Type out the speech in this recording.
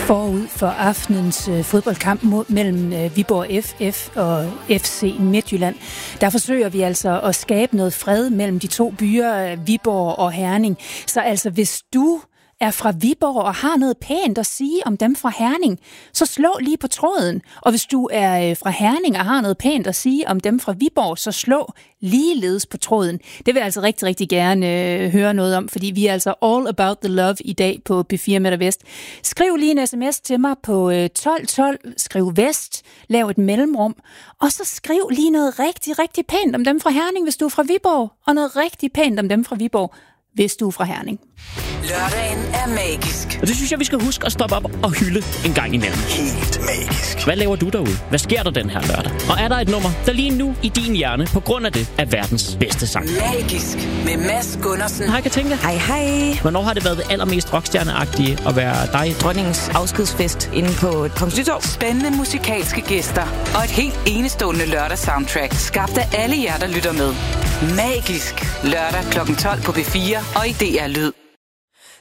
Forud for aftenens fodboldkamp mellem Viborg FF og FC Midtjylland, der forsøger vi altså at skabe noget fred mellem de to byer, Viborg og Herning. Så altså, hvis du er fra Viborg og har noget pænt at sige om dem fra Herning, så slå lige på tråden. Og hvis du er fra Herning og har noget pænt at sige om dem fra Viborg, så slå ligeledes på tråden. Det vil jeg altså rigtig, rigtig gerne høre noget om, fordi vi er altså all about the love i dag på P4 Midter Vest. Skriv lige en sms til mig på 1212, skriv Vest, lav et mellemrum, og så skriv lige noget rigtig, rigtig pænt om dem fra Herning, hvis du er fra Viborg, og noget rigtig pænt om dem fra Viborg, hvis du er fra Herning. Lørdagen er magisk. Og det synes jeg, vi skal huske at stoppe op og hylde en gang imellem. Helt magisk. Hvad laver du derude? Hvad sker der den her lørdag? Og er der et nummer, der lige nu i din hjerne, på grund af det, er verdens bedste sang? Magisk med Mads Gundersen. Hej Katinka. Hej hej. Hvornår har det været det allermest rockstjerneagtige at være dig? Dronningens afskedsfest inde på Kongens Nytorv. Spændende musikalske gæster og et helt enestående lørdagssoundtrack, skabt af alle jer, der lytter med. Magisk lørdag kl. 12 på P4 og i DR Lyd.